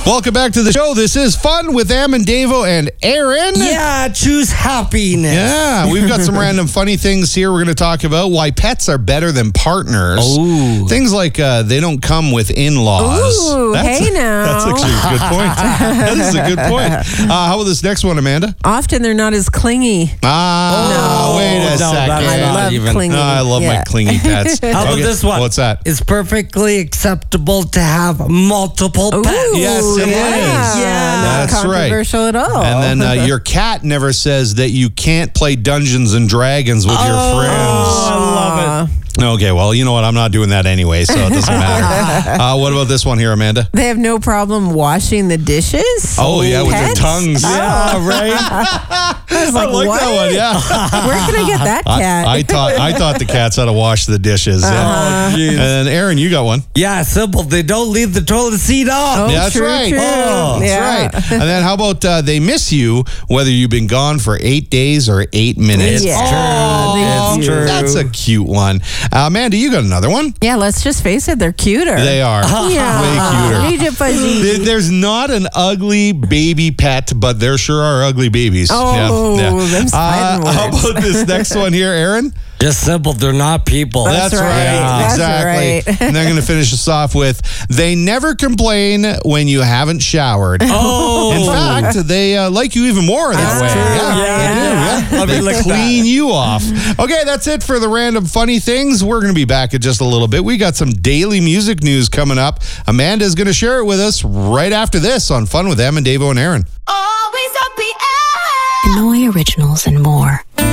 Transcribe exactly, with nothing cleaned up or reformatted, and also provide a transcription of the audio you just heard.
Welcome back to the show. This is Fun with Am and Davo and Aaron. Yeah, choose happiness. Yeah, we've got some random funny things here we're going to talk about. Why pets are better than partners. Ooh. Things like uh, they don't come with in-laws. Ooh, that's hey a, now. That's actually a good point. That is a good point. Uh, how about this next one, Amanda? Often they're not as clingy. Ah, Oh, wait a no, second. that's I not love even- clingy. No, I love Yeah. my clingy pets. How about Okay, this one? What's that? It's perfectly acceptable to have multiple Ooh, pets. Yes, it yeah. is. Yeah, not That's right. controversial at all. And then uh, your cat never says that you can't play Dungeons and Dragons with your Oh, friends. I love it. Okay, well, you know what? I'm not doing that anyway, so it doesn't matter. Uh, what about this one here, Amanda? They have no problem washing the dishes. Oh, yeah, with their Pets? tongues. Yeah, right? I was like, I like what? that one, yeah. Where can I get that cat? I, I thought I thought the cats had to wash the dishes. Yeah. Oh, jeez. And Aaron, you got one. Yeah, simple. They don't leave the toilet seat up. Oh, Yeah, that's true, right. true. Oh, That's Yeah. right. And then how about uh, they miss you whether you've been gone for eight days or eight minutes? Yeah. Oh, They It's true. That's a cute one. Uh, Amanda, you got another one? Yeah, let's just face it, they're cuter. They are. Yeah. Way cuter. Need you fuzzy. There- There's not an ugly baby pet, but there sure are ugly babies. Oh, them spider Uh, how worms. about this next one here, Aaron? Just simple. They're not people. That's, That's right. right. That's Exactly. right. And they're going to finish us off with, they never complain when you haven't showered. Oh. In fact, they uh, like you even more that That's way. true. Yeah, Yeah. they do. Yeah. I They mean, look at clean you off. Okay, that's it for the random funny things. We're going to be back in just a little bit. We got some daily music news coming up. Amanda's going to share it with us right after this on Fun with Em and Davo and Aaron. Always up the air. Hanoi Originals and more.